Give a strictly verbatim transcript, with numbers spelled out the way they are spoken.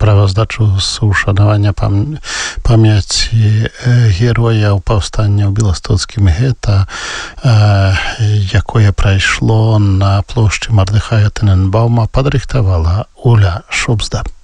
sprawozdaczu z uszanowania pam- pamięci героїв повстання у Білостоцькому гетто, яке пройшло на площі Мордехая Тененбаума, подрихтувала Оля Шубсда.